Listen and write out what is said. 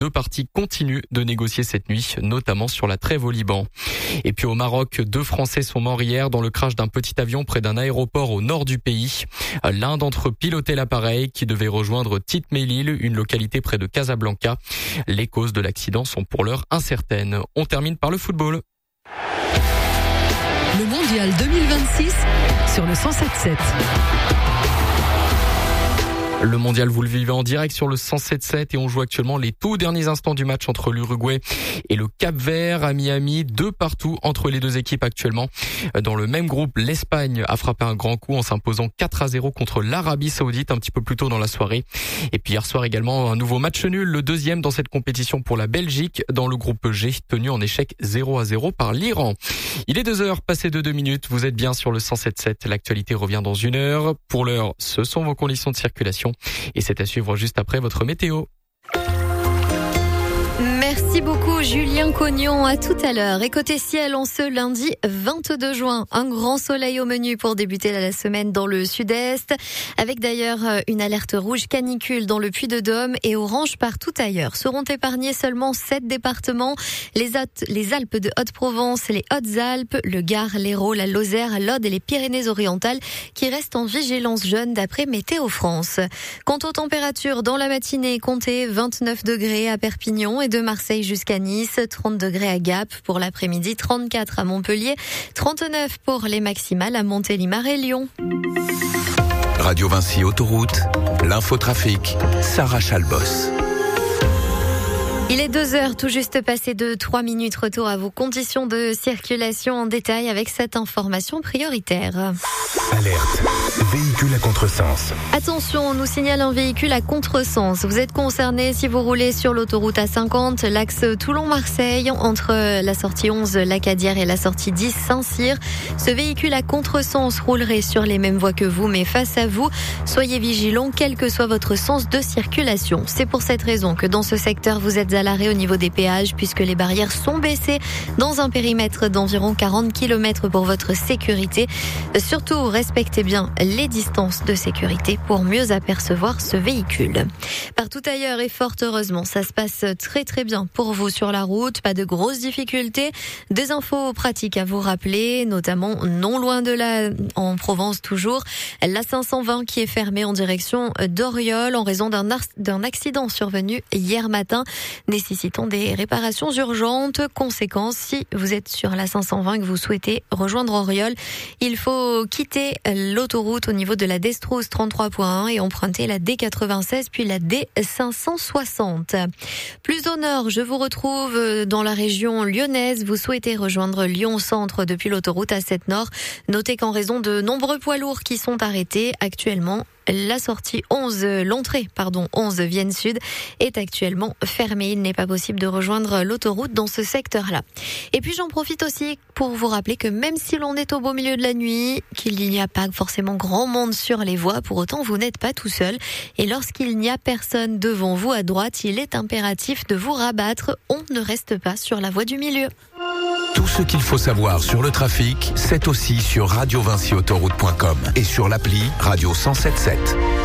Deux parties continuent de négocier cette nuit, notamment sur la trêve au Liban. Et puis au Maroc, 2 Français sont morts hier dans le crash d'un petit avion près d'un aéroport au nord du pays. L'un d'entre eux pilotait l'appareil qui devait rejoindre Tite-Melil, une localité près de Casablanca. Les causes de l'accident sont pour l'heure incertaines. On termine par le football. Le Mondial 2026 sur le 107.7. Le mondial, vous le vivez en direct sur le 107.7 et on joue actuellement les tout derniers instants du match entre l'Uruguay et le Cap-Vert à Miami, 2-2 entre les deux équipes actuellement. Dans le même groupe, l'Espagne a frappé un grand coup en s'imposant 4-0 contre l'Arabie Saoudite un petit peu plus tôt dans la soirée. Et puis hier soir également un nouveau match nul, le deuxième dans cette compétition pour la Belgique dans le groupe G, tenu en échec 0-0 par l'Iran. Il est 2h, passé de 2 minutes, vous êtes bien sur le 107.7. L'actualité revient dans 1 heure. Pour l'heure, ce sont vos conditions de circulation. Et c'est à suivre juste après votre météo. Merci beaucoup Julien Cognon, à tout à l'heure. Et côté ciel, en ce lundi 22 juin, un grand soleil au menu pour débuter la semaine dans le sud-est, avec d'ailleurs une alerte rouge canicule dans le Puy-de-Dôme et orange partout ailleurs. Seront épargnés seulement 7 départements, les Alpes de Haute-Provence, les Hautes-Alpes, le Gard, l'Hérault, la Lozère, l'Aude et les Pyrénées-Orientales qui restent en vigilance jaune d'après Météo France. Quant aux températures, dans la matinée, comptez 29 degrés à Perpignan et de Marseille jusqu'à Nice, 30 degrés à Gap, pour l'après-midi 34 à Montpellier, 39 pour les maximales à Montélimar et Lyon. Radio Vinci Autoroute, l'infotrafic, Sarah Chalbos. Il est 2h, tout juste passé de 3 minutes. Retour à vos conditions de circulation en détail avec cette information prioritaire. Alerte, véhicule à contresens. Attention, on nous signale un véhicule à contresens. Vous êtes concerné si vous roulez sur l'autoroute A50, l'axe Toulon-Marseille, entre la sortie 11 Lacadière et la sortie 10 Saint-Cyr. Ce véhicule à contresens roulerait sur les mêmes voies que vous, mais face à vous. Soyez vigilants, quel que soit votre sens de circulation. C'est pour cette raison que dans ce secteur, vous êtes à l'arrêt au niveau des péages, puisque les barrières sont baissées dans un périmètre d'environ 40 km pour votre sécurité. Surtout, respectez bien les distances de sécurité pour mieux apercevoir ce véhicule. Partout ailleurs, et fort heureusement, ça se passe très très bien pour vous sur la route. Pas de grosses difficultés. Des infos pratiques à vous rappeler, notamment non loin de là, en Provence toujours, la 520 qui est fermée en direction d'Oriol en raison d'un accident survenu hier matin, nécessitant des réparations urgentes. Conséquence, si vous êtes sur la 520 et que vous souhaitez rejoindre Oriol, il faut quitter l'autoroute au niveau de la Destrousse 33.1 et emprunter la D96 puis la D560. Plus au nord, je vous retrouve dans la région lyonnaise. Vous souhaitez rejoindre Lyon-Centre depuis l'autoroute A7 Nord. Notez qu'en raison de nombreux poids lourds qui sont arrêtés actuellement, la sortie 11 Vienne Sud est actuellement fermée. Il n'est pas possible de rejoindre l'autoroute dans ce secteur-là. Et puis j'en profite aussi pour vous rappeler que même si l'on est au beau milieu de la nuit, qu'il n'y a pas forcément grand monde sur les voies, pour autant vous n'êtes pas tout seul. Et lorsqu'il n'y a personne devant vous à droite, il est impératif de vous rabattre. On ne reste pas sur la voie du milieu. Tout ce qu'il faut savoir sur le trafic, c'est aussi sur radiovinciautoroute.com et sur l'appli Radio 107.7.